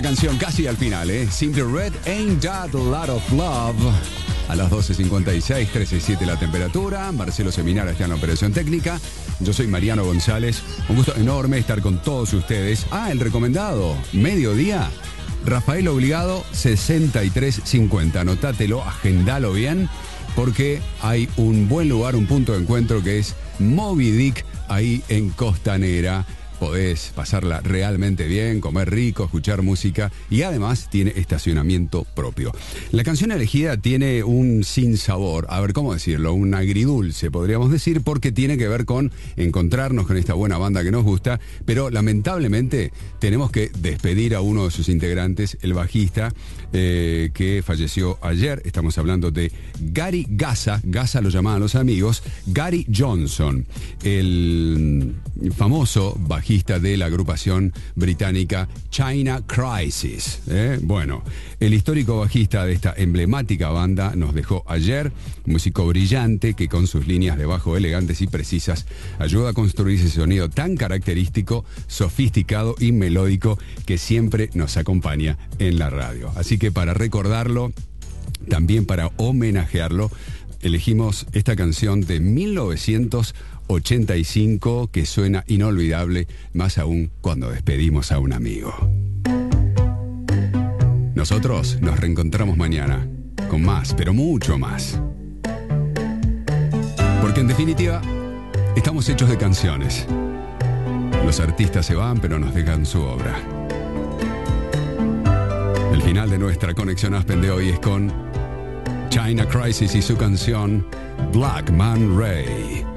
canción casi al final, ¿eh? Simply Red, Ain't That a Lot of Love. A las 12:56, 13:07 la temperatura. Marcelo Seminara está en la operación técnica. Yo soy Mariano González. Un gusto enorme estar con todos ustedes. El recomendado, mediodía. Rafael Obligado, 6350. Anotátelo, agendalo bien, porque hay un buen lugar, un punto de encuentro que es Moby Dick, ahí en Costanera. Podés pasarla realmente bien, comer rico, escuchar música y además tiene estacionamiento propio. La canción elegida tiene un sinsabor, a ver cómo decirlo, un agridulce podríamos decir, porque tiene que ver con encontrarnos con esta buena banda que nos gusta, pero lamentablemente tenemos que despedir a uno de sus integrantes, el bajista que falleció ayer. Estamos hablando de Gary Gaza lo llamaban los amigos, Gary Johnson, el famoso bajista de la agrupación británica China Crisis. Bueno, el histórico bajista de esta emblemática banda nos dejó ayer, un músico brillante que con sus líneas de bajo elegantes y precisas ayuda a construir ese sonido tan característico, sofisticado y melódico que siempre nos acompaña en la radio. Así que para recordarlo, también para homenajearlo, elegimos esta canción de 1985 que suena inolvidable, más aún cuando despedimos a un amigo. Nosotros nos reencontramos mañana con más, pero mucho más. Porque en definitiva, estamos hechos de canciones. Los artistas se van, pero nos dejan su obra. El final de nuestra conexión Aspen de hoy es con China Crisis y su canción Black Man Ray.